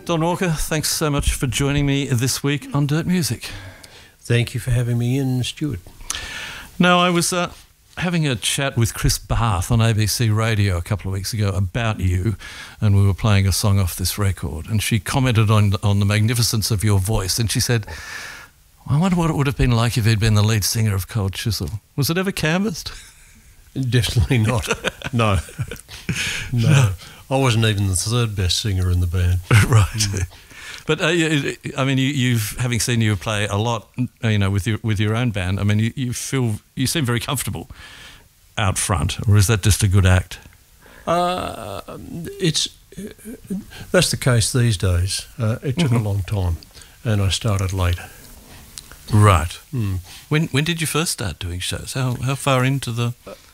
Don Walker, thanks so much for joining me this week on Dirt Music. Thank you for having me in, Stuart. Now, I was having a chat with Chris Barth on ABC Radio a couple of weeks ago about you, and we were playing a song off this record, and she commented on the magnificence of your voice, and she said, I wonder what it would have been like if he'd been the lead singer of Cold Chisel. Was it ever canvassed? Definitely not. No. I wasn't even the third best singer in the band. Right. But I mean, you've having seen you play a lot, with your own band. I mean, you seem very comfortable out front, or is that just a good act? That's the case these days. It took a long time, and I started late. Right. When did you first start doing shows? How far into the?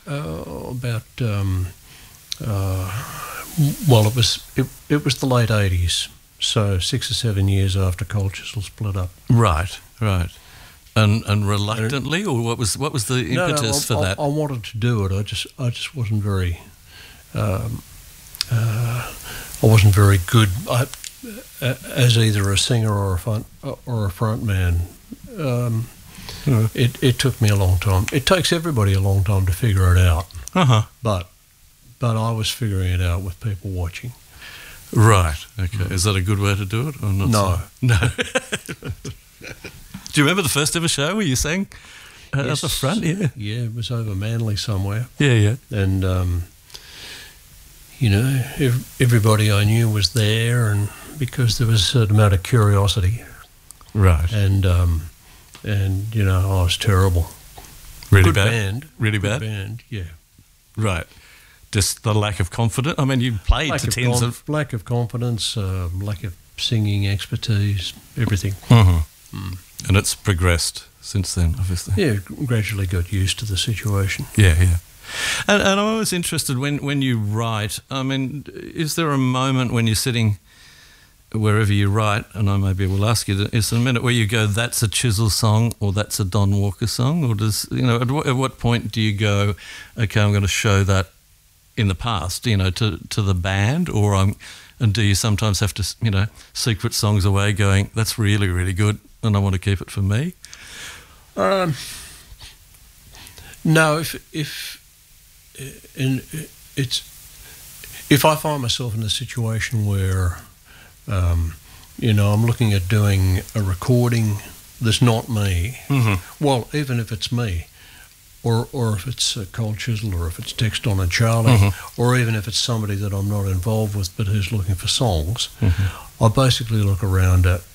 It was the late 80s, so 6 or 7 years after Cold Chisel split up. Right. And reluctantly, or what was the impetus for that? I wanted to do it. I just wasn't very. I wasn't very good as either a singer or a front man. It took me a long time. It takes everybody a long time to figure it out. But I was figuring it out with people watching. Right. Okay. Is that a good way to do it or not? No. No. Do you remember the first ever show where you sang at the front? Yeah. Yeah, it was over Manly somewhere. Yeah. And everybody I knew was there, and because there was a certain amount of curiosity. Right. And I was terrible. Really good bad? Band. Really good bad? Band, yeah. Right. Just the lack of confidence? I mean, you played lack to of tens of... Lack of confidence, lack of singing expertise, everything. And it's progressed since then, obviously. Yeah, gradually got used to the situation. Yeah. And I'm always interested when you write, I mean, is there a moment when you're sitting wherever you write, and I maybe will ask you, is there a minute where you go, that's a Chisel song or that's a Don Walker song? Or does, at what point do you go, okay, I'm going to show that in the past, to the band, and do you sometimes have to, secret songs away going, that's really, really good and I want to keep it for me? No, if I find myself in a situation where I'm looking at doing a recording that's not me, well, even if it's me, or if it's Cold Chisel, or if it's Tex, Don and Charlie, or even if it's somebody that I'm not involved with but who's looking for songs, I basically look around at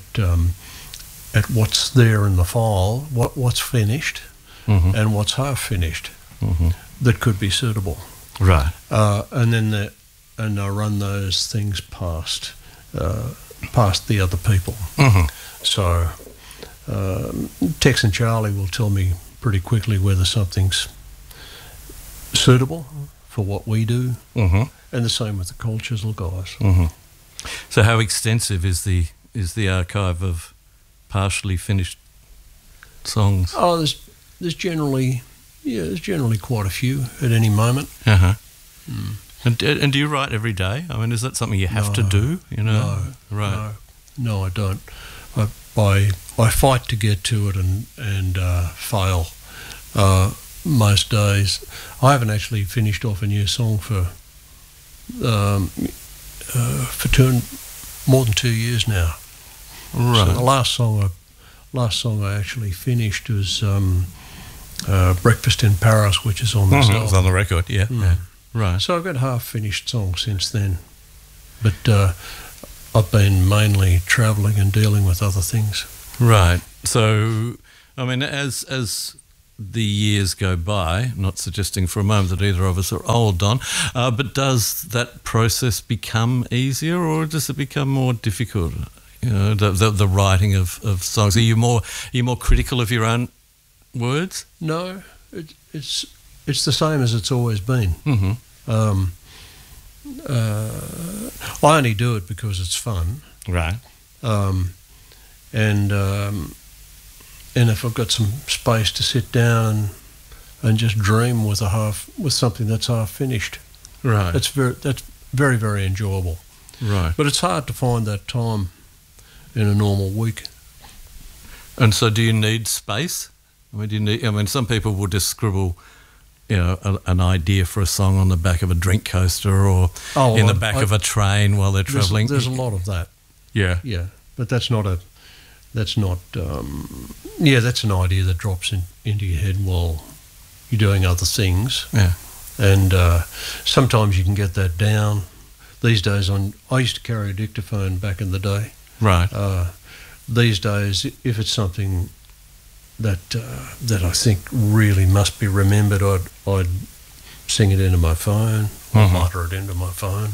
what's there in the file, what's finished, and what's half finished that could be suitable. Right. And I run those things past the other people. So Tex and Charlie will tell me pretty quickly whether something's suitable for what we do, and the same with the Cold Chisel guys. So how extensive is the archive of partially finished songs? Oh, there's generally quite a few at any moment. And do you write every day? I mean, is that something you have to do? No, right? No, I don't. I fight to get to it and fail most days. I haven't actually finished off a new song for more than 2 years now. Right. So the last song I actually finished was "Breakfast in Paris," which is on this album. It's on the record. Yeah. Right. So I've got half-finished songs since then, but I've been mainly travelling and dealing with other things. Right. So, I mean, as the years go by, not suggesting for a moment that either of us are old, Don, but does that process become easier, or does it become more difficult? The writing of songs. Are you more critical of your own words? No, it's the same as it's always been. I only do it because it's fun. Right. And if I've got some space to sit down and just dream with something that's half finished, right? That's very, very enjoyable. Right. But it's hard to find that time in a normal week. And so do you need space? I mean, some people will just scribble, an idea for a song on the back of a drink coaster or in the back of a train while they're travelling. There's a lot of that. Yeah. Yeah. But that's an idea that drops into your head while you're doing other things. Yeah. And sometimes you can get that down. These days, I used to carry a dictaphone back in the day. Right. These days, if it's something that I think really must be remembered, I'd sing it into my phone, or mutter it into my phone,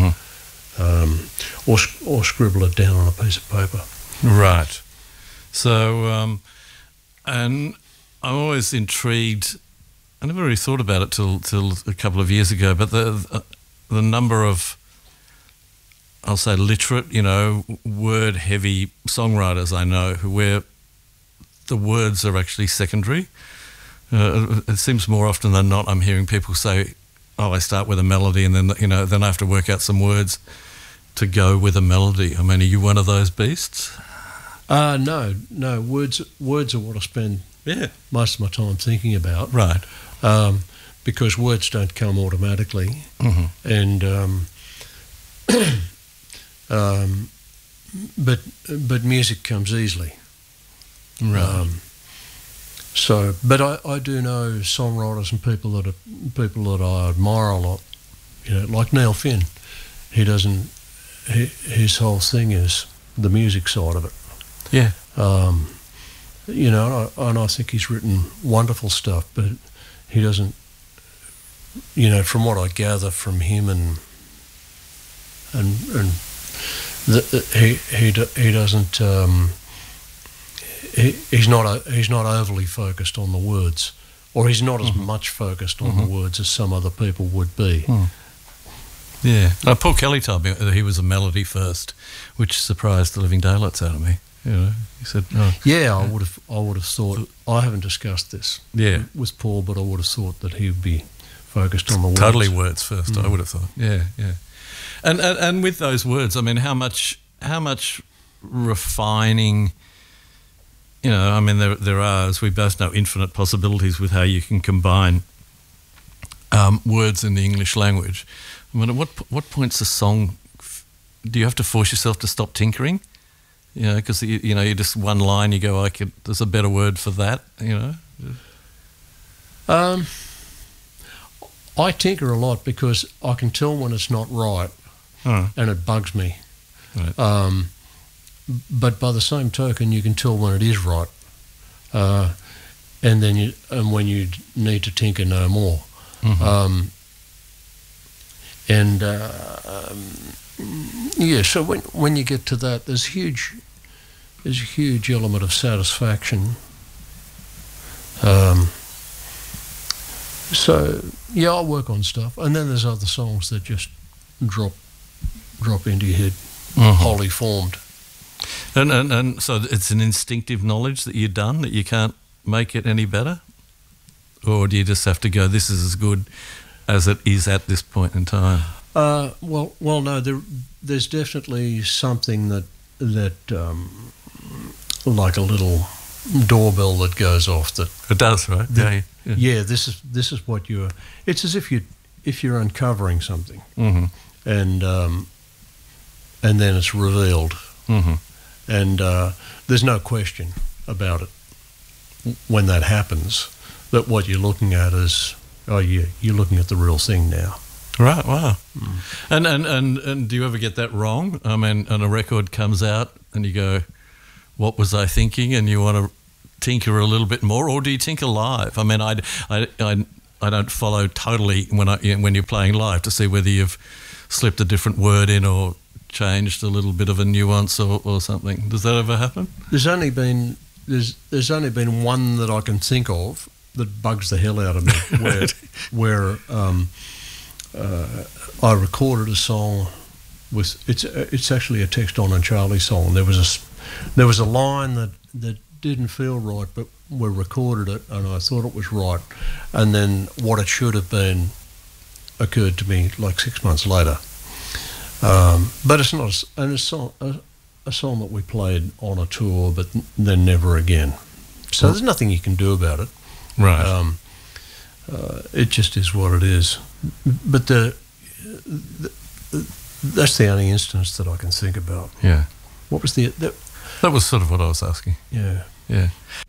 or scribble it down on a piece of paper. Right. So, and I'm always intrigued. I never really thought about it till a couple of years ago, but the number of, I'll say, literate, word-heavy songwriters I know where the words are actually secondary. It seems more often than not I'm hearing people say, I start with a melody and then, then I have to work out some words to go with a melody. I mean, are you one of those beasts? No. Words are what I spend most of my time thinking about. Right. Because words don't come automatically. And but music comes easily. Right. But I do know songwriters and people that I admire a lot. Like Neil Finn. His whole thing is the music side of it. Yeah. And I think he's written wonderful stuff, but he doesn't. From what I gather from him he doesn't. He's not overly focused on the words, or he's not as much focused on the words as some other people would be. Yeah. Paul Kelly told me that he was a melody first, which surprised the living daylights out of me. He said, "Yeah, I would have thought." I haven't discussed this with Paul, but I would have thought that he would be focused on the words. Totally words first. I would have thought. Yeah. And with those words, I mean, how much refining. I mean, there are, as we both know, infinite possibilities with how you can combine words in the English language. I mean, at what point's a song? Do you have to force yourself to stop tinkering? Because you just one line, you go, there's a better word for that. I tinker a lot because I can tell when it's not right, and it bugs me. Right. But by the same token, you can tell when it is right, and when you need to tinker no more. So when you get to that, there's a huge element of satisfaction. I work on stuff, and then there's other songs that just drop into your head, wholly formed. And so it's an instinctive knowledge that you're done, that you can't make it any better? Or do you just have to go, this is as good as it is at this point in time? No, there's definitely something that like a little doorbell that goes off that... It does, right? Yeah, this is what you're... It's as if you're uncovering something, and then it's revealed. And there's no question about it when that happens, that what you're looking at is, you're looking at the real thing now. Right, wow. And do you ever get that wrong? I mean, and a record comes out and you go, what was I thinking? And you want to tinker a little bit more, or do you tinker live? I mean, I don't follow totally when you're playing live to see whether you've slipped a different word in or changed a little bit of a nuance or something. Does that ever happen? There's only been one that I can think of that bugs the hell out of me, where I recorded a song with it's actually a Tex Don and Charlie song. There was a line that didn't feel right, but we recorded it and I thought it was right, and then what it should have been occurred to me like 6 months later. But it's not a song that we played on a tour, but then never again. So there's nothing you can do about it. Right. It just is what it is. But that's the only instance that I can think about. Yeah. What was That was sort of what I was asking. Yeah. Yeah.